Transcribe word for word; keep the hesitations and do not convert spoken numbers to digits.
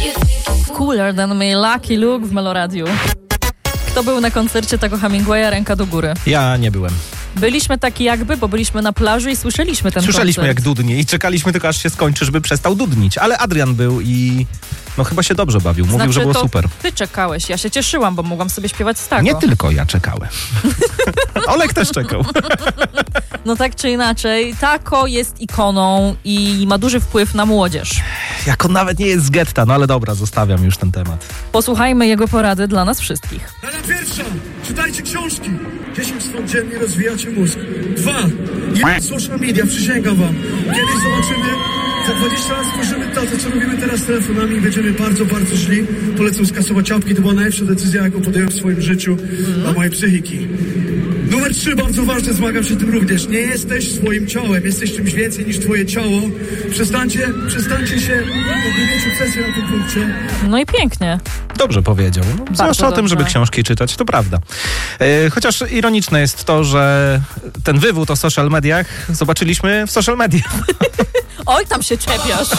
Cooler than my Lucky Luke w Meloradiu. Kto był na koncercie tego Hemingwaya? Ręka do góry. Ja nie byłem. Byliśmy taki jakby, bo byliśmy na plaży i słyszeliśmy ten Słyszeliśmy koncert. jak dudnie i czekaliśmy tylko aż się skończy, żeby przestał dudnić. Ale Adrian był i no chyba się dobrze bawił. Mówił, znaczy, że było to super. Ty czekałeś, ja się cieszyłam, bo mogłam sobie śpiewać z tego. Nie tylko ja czekałem. Olek też czekał. No tak czy inaczej, Tako jest ikoną i ma duży wpływ na młodzież. Jak on nawet nie jest z getta, no ale dobra, zostawiam już ten temat. Posłuchajmy jego porady dla nas wszystkich. Rada pierwsza, czytajcie książki. dziesięć stron dziennie rozwijacie mózg. Dwa, je social media, przysięgam wam. Kiedyś zobaczymy, za dwadzieścia lat stworzymy to, to co robimy teraz z telefonami i będziemy bardzo, bardzo źli. Polecam skasować apki, to była najlepsza decyzja, jaką podjąłem w swoim życiu dla mojej psychiki. Numer trzy, bardzo ważne, zmagam się tym również. Nie jesteś swoim ciałem, jesteś czymś więcej niż twoje ciało. Przestańcie, przestańcie się jakby mieć obsesję na tym punkcie. No i pięknie. Dobrze powiedział. No, zwłaszcza o tym, żeby dobrze. książki czytać, to prawda. E, chociaż ironiczne jest to, że ten wywód o social mediach zobaczyliśmy w social mediach. Oj, tam się czepiasz.